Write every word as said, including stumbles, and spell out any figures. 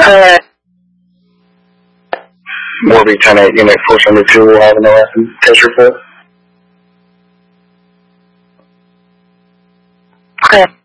Uh, Morby ten eight, Unit four seventy-two will have an arrest and case report. Okay.